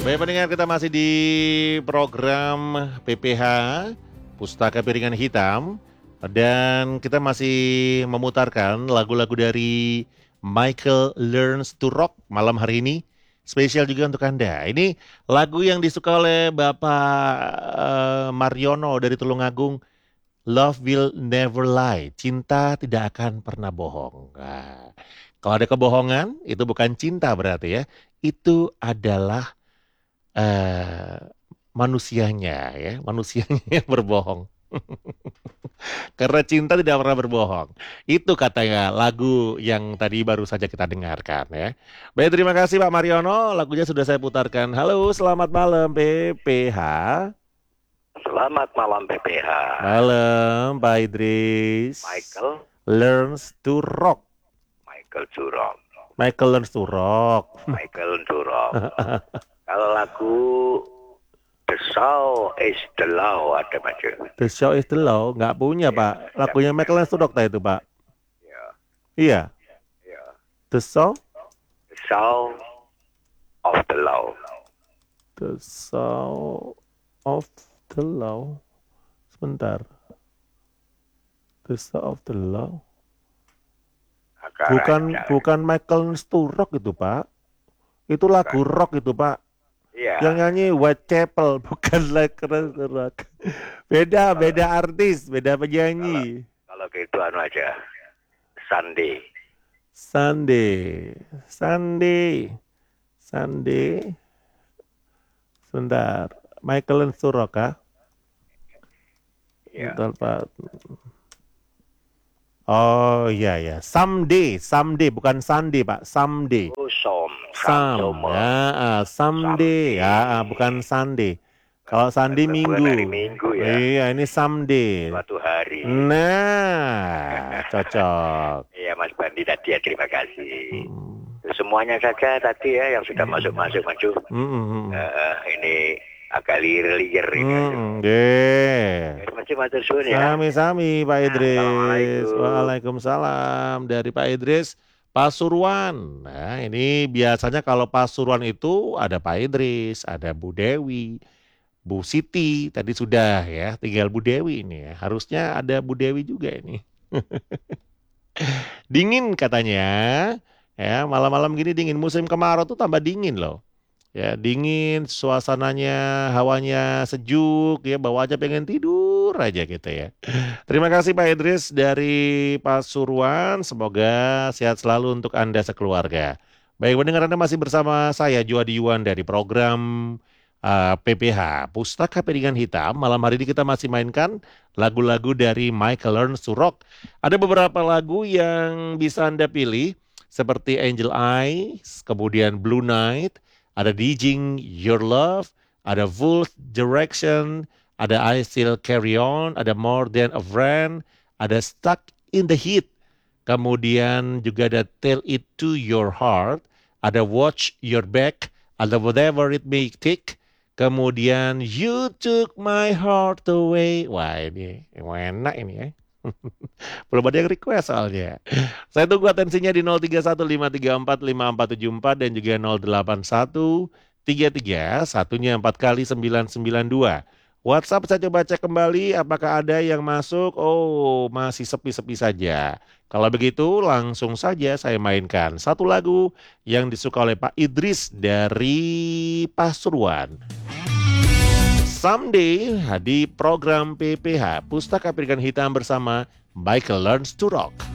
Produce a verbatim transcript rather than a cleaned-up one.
Baik pendengar, kita masih di program P P H Pustaka Piringan Hitam dan kita masih memutarkan lagu-lagu dari Michael Learns to Rock malam hari ini. Spesial juga untuk Anda. Ini lagu yang disuka oleh Bapak uh, Mariono dari Tulungagung. Love will never lie. Cinta tidak akan pernah bohong. Nah, kalau ada kebohongan, itu bukan cinta berarti ya. Itu adalah uh, manusianya ya, manusianya yang berbohong. Karena cinta tidak pernah berbohong. Itu katanya lagu yang tadi baru saja kita dengarkan ya. Baik, terima kasih Pak Mariono. Lagunya sudah saya putarkan. Halo, selamat malam P P H. Selamat malam P P H. Malam Pak Idris. Michael Learns to Rock. Michael to Rock. Michael Learns to Rock. Michael to Rock. Kalau lagu The Show is the Law ada macam. The Show is the Law nggak punya ya, Pak. Lagunya ya, Michael Learns to Rock itu Pak. Ya. Iya. Ya. The Show. The Show of the Law. The Show of the Law. Sebentar. The Show of the Law. Akaranya. Bukan bukan Michael Learns to Rock itu Pak. Itu lagu bukan. Rock itu Pak. Iya. Yang nyanyi Whitechapel, bukan like rock. Beda, kalau, beda artis, beda penyanyi. Kalau, kalau gitu anu aja. Sunday. Sunday. Sunday. Sunday. Sebentar. Michael Learns to Rock kah? Iya. Betul, Pak. Oh iya ya, someday, someday bukan Sunday Pak, someday. Oh, som, Sam, ya, uh, someday, ya, uh, bukan Sunday. Kalau Sunday minggu. Hari Minggu ya. Iya, ini someday. Suatu hari. Nah, cocok. Iya Mas Bandi tadi ya, terima kasih. Hmm. Semuanya saja tadi ya yang sudah masuk-masuk maju. Hmm. Uh, ini agak liar-liar ini. Hmm, deh. Ya. Sami-sami Pak Idris. Waalaikumsalam dari Pak Idris Pasuruan. Nah, ini biasanya kalau Pasuruan itu ada Pak Idris, ada Bu Dewi, Bu Siti, tadi sudah ya, tinggal Bu Dewi ini ya. Harusnya ada Bu Dewi juga ini. Dingin katanya. Ya, malam-malam gini dingin, musim kemarau tuh tambah dingin loh. Ya, dingin, suasananya, hawanya sejuk, ya bawa aja pengen tidur aja gitu ya. Terima kasih Pak Idris dari Pasuruan, semoga sehat selalu untuk Anda sekeluarga. Baik, pendengar Anda masih bersama saya Juwadi Yuwan dari program uh, P P H Pustaka Piringan Hitam. Malam hari ini kita masih mainkan lagu-lagu dari Michael Learns to Rock. Ada beberapa lagu yang bisa Anda pilih, seperti Angel Eyes, kemudian Blue Night, ada Dijing Your Love, ada Full Direction, ada I Still Carry On, ada More Than a Friend, ada Stuck in the Heat, kemudian juga ada Tell It to Your Heart, ada Watch Your Back, ada Whatever It May Take, kemudian You Took My Heart Away. Wah ini enak ini ya. Belum ada yang request soalnya. Saya tunggu atensinya di nol tiga satu lima tiga empat lima empat tujuh empat dan juga nol delapan satu tiga tiga satunya empat kali sembilan sembilan dua. WhatsApp saya coba cek kembali apakah ada yang masuk. Oh, masih sepi-sepi saja. Kalau begitu langsung saja saya mainkan satu lagu yang disuka oleh Pak Idris dari Pasuruan. Someday di program P P H Pustaka Piringan Hitam bersama Michael Learns to Rock.